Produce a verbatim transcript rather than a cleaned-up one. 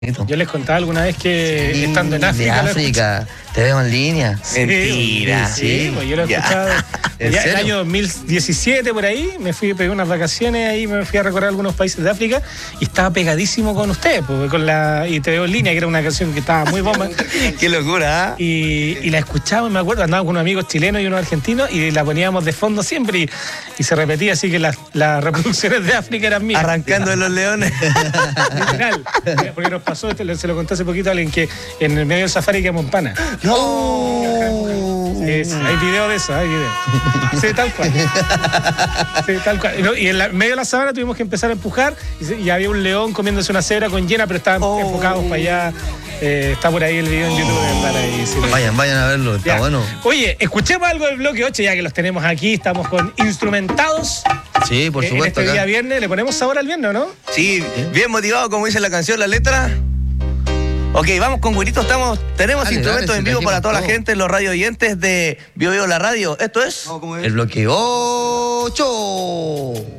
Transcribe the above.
Yo les contaba alguna vez que sí, estando en África. De África, te veo en línea. Sí, Mentira. Sí, sí, pues yo lo he escuchado. ¿En ya, el año dos mil diecisiete por ahí, me fui, pegué unas vacaciones ahí, me fui a recorrer algunos países de África y estaba pegadísimo con ustedes, pues, con la y te veo en línea, que era una canción que estaba muy bomba. Qué locura, ¿eh? Y, y la escuchaba, me acuerdo, andábamos con unos amigos chilenos y unos argentinos y la poníamos de fondo siempre y, y se repetía, así que las, las reproducciones de África eran mías. Arrancando de los leones. Literal, porque nos pasó, se lo conté hace poquito a alguien que en el medio del safari quedamos en pana. ¡No! Sí, sí, hay video de eso, hay video. Sí, tal cual. Sí, tal cual. Y en la, medio de la sabana tuvimos que empezar a empujar y, y había un león comiéndose una cebra con hiena, pero estaban oh. enfocados para allá. Eh, está por ahí el video en YouTube. Ahí, sí, vayan, vayan a verlo, está ya. Bueno. Oye, escuchemos algo del bloque ocho, ya que los tenemos aquí, estamos con instrumentados. Sí, por supuesto. En este acá. día viernes, ¿le ponemos sabor al viernes, no? Sí, bien motivado, como dice la canción, la letra. Ok, vamos con güeritos, estamos, tenemos dale, instrumentos dale, en vivo para toda todo. La gente, los radio oyentes de Bio Bio la radio. Esto es... No, ¿cómo es? El bloque ocho.